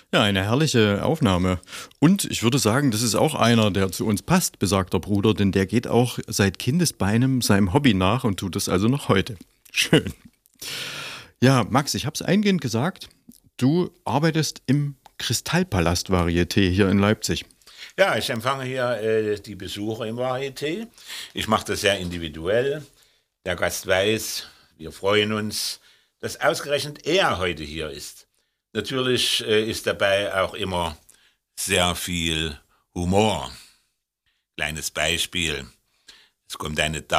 Ja, eine herrliche Aufnahme. Und ich würde sagen, das ist auch einer, der zu uns passt, besagter Bruder, denn der geht auch seit Kindesbeinem seinem Hobby nach und tut es also noch heute. Schön. Ja, Max, ich habe es eingehend gesagt, du arbeitest im Kristallpalast Varieté hier in Leipzig. Ja, ich empfange hier die Besucher im Varieté. Ich mache das sehr individuell. Der Gast weiß, wir freuen uns, dass ausgerechnet er heute hier ist. Natürlich ist dabei auch immer sehr viel Humor. Kleines Beispiel. Es kommt eine Dame